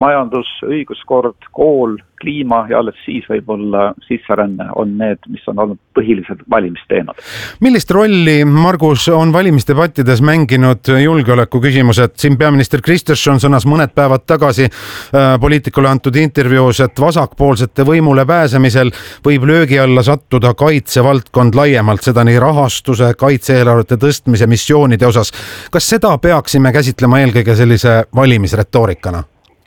majandus, õiguskord, kool, kliima ja alles siis võib-olla sisseränne on need, mis on olnud põhilised valimisteemad. Millist rolli, Margus, on valimisdebattides mänginud julgeoleku küsimused? Siin peaminister Kristersson sõnas mõned päevad tagasi Poliitikule antud intervjuus, et vasakpoolsete võimule pääsemisel võib löögi alla sattuda kaitsevaldkond laiemalt, seda nii rahastuse, kaitse-eelarvete tõstmise, missioonide osas. Kas seda peaksime käsitlema eelkõige sellise valimisretoorikana?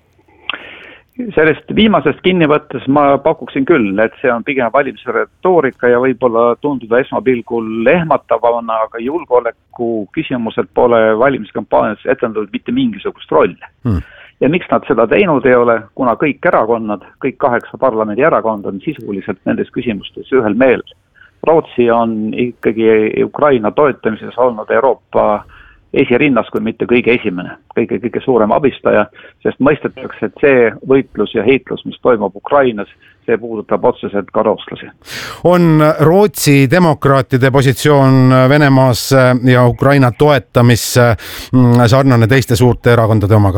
Sellest viimasest kinni võttes ma pakuksin küll, et see on pigem valimisretoorika ja võib-olla tunduda esmapilgul ehmatavana, aga julgeoleku küsimused pole valimiskampaanias etendanud mitte mingisugust rolli. Ja miks nad seda teinud ei ole, kuna kõik erakonnad, kõik 8 parlamendi erakond on sisuliselt nendes küsimustes ühel meel. Rootsi on ikkagi Ukraina toetamises olnud Euroopa esirinnas, kui mitte kõige esimene, kõige suurem abistaja, sest mõistetakse, et see võitlus ja heitlus, mis toimub Ukrainas, see puudutab otseselt ka rootslasi. On Rootsi demokraatide positsioon Venemaas ja Ukraina toetamisse sarnane teiste suurte erakondade omaga?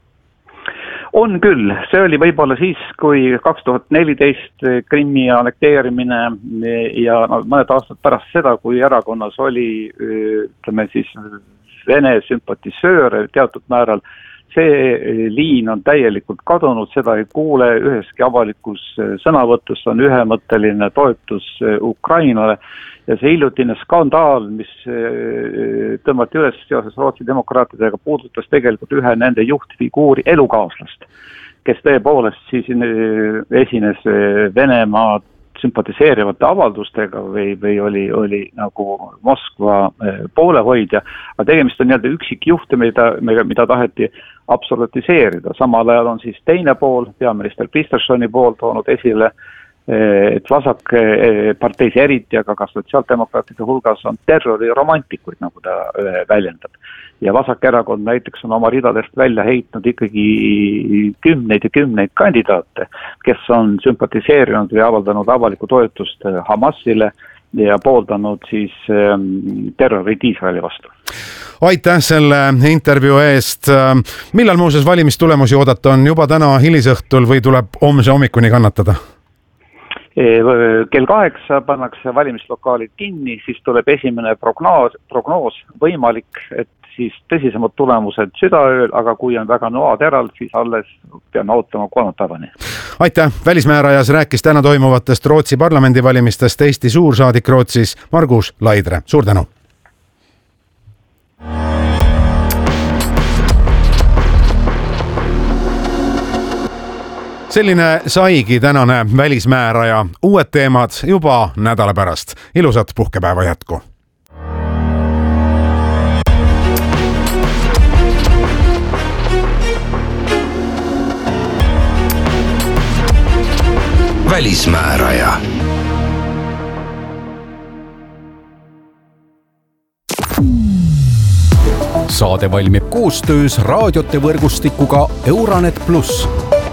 On küll, see oli võib-olla siis, kui 2014 Krimmi annekteerimine ja mõned aastad pärast seda, kui erakonnas oli, ütleme siis, Vene sümpatisööre teatud määral, see liin on täielikult kadunud, seda ei kuule, üheski avalikus sõnavõtus on ühemõtteline toetus Ukrainale ja see hiljutine skandaal, mis tõmmati üles seoses Rootsi demokraatidega, puudutas tegelikult ühe nende juhtfiguuri elukaaslast, kes tõepoolest siis esines Venemaa sümpatiseerivate avaldustega või oli nagu Moskva poolehoidja, aga tegemist on üksikjuhte, mida taheti absolutiseerida. Samal ajal on siis teine pool, peaminister Kristerssoni pool toonud esile, et vasakparteis eriti, aga ka sotsiaaldemokraatide hulgas on terroriromantikuid, nagu ta väljendab. Ja vasakerakond näiteks on oma ridadest välja heitnud ikkagi kümneid ja kümneid kandidaate, kes on sümpatiseerinud või avaldanud avalikku toetust Hamasile ja pooldanud siis terrorit Iisraeli vastu. Aitäh selle intervjuu eest. Millal muuseas valimistulemusi oodata on? Juba täna hilisõhtul või tuleb homse hommikuni kannatada? Kell 8 pannakse valimislokaalid kinni, siis tuleb esimene prognoos võimalik, et siis tõsisemad tulemused südaööl, aga kui on väga noateral, siis alles peame ootama kolmapäevani. Aitäh! Välismäärajas rääkis täna toimuvatest Rootsi parlamendivalimistest Eesti suursaadik Rootsis Margus Laidre. Suur tänu! Selline saigi tänane välismääraja. Uued teemad juba nädala pärast. Ilusat puhkepäeva jätku! Välismääraja. Saade valmib koostöös raadiote võrgustikuga Euranet Plus.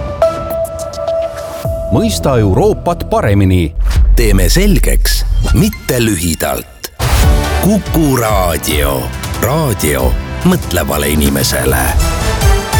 Mõista Euroopat paremini. Teeme selgeks, mitte lühidalt. Kuku Raadio. Raadio mõtlevale inimesele.